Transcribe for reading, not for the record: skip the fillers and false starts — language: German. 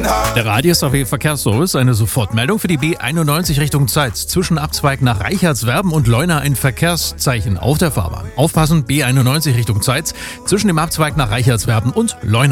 Der Radio-SAW Verkehrsservice, eine Sofortmeldung für die B91 Richtung Zeitz. Zwischen Abzweig nach Reichertswerben und Leuna ein Verkehrszeichen auf der Fahrbahn. Aufpassen, B91 Richtung Zeitz, zwischen dem Abzweig nach Reichertswerben und Leuna.